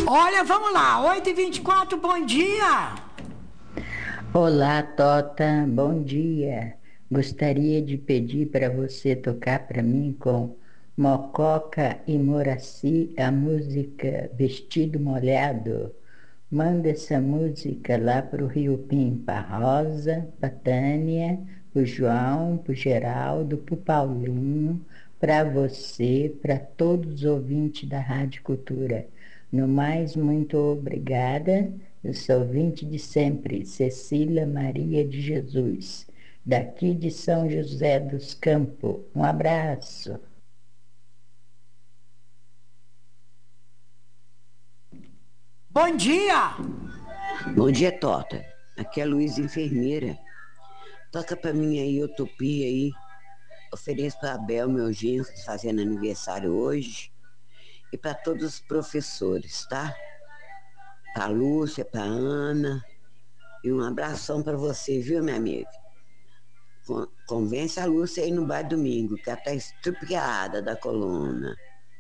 Olha, vamos lá, 8h24, bom dia! Olá, Tota, bom dia. Gostaria de pedir para você tocar para mim com Mococa e Moraci a música Vestido Molhado. Manda essa música lá para o Rio Pim, para Rosa, para Tânia, para o João, para o Geraldo, para o Paulinho, para você, para todos os ouvintes da Rádio Cultura. No mais, muito obrigada. Eu sou ouvinte de sempre, Cecília Maria de Jesus, daqui de São José dos Campos. Um abraço. Bom dia! Bom dia, Tota. Aqui é a Luísa, enfermeira. Toca pra mim aí, Utopia aí. Ofereço pra Abel, meu genro, que tá fazendo aniversário hoje. E pra todos os professores, tá? Pra Lúcia, pra Ana. E um abração pra você, viu, minha amiga? Convence a Lúcia aí no bar domingo, que ela tá estrupiada da coluna.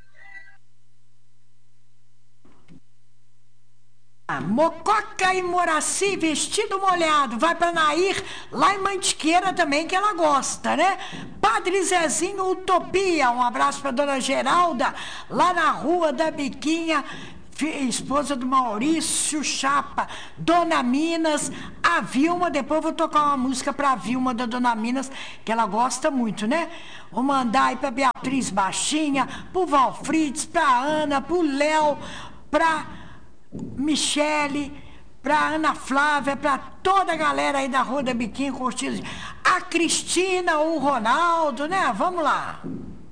Mococa e Moraci, vestido molhado. Vai pra Nair, lá em Mantiqueira também, que ela gosta, né? Padre Zezinho, Utopia. Um abraço pra dona Geralda, lá na Rua da Biquinha. Esposa do Maurício Chapa, Dona Minas, a Vilma. Depois eu vou tocar uma música pra Vilma da Dona Minas, que ela gosta muito, né? Vou mandar aí pra Beatriz Baixinha, pro Valfrides, pra Ana, pro Léo, pra Michele, pra Ana Flávia, pra toda a galera aí da Rua da Biquinha curtindo. A Cristina, o Ronaldo, né? Vamos lá.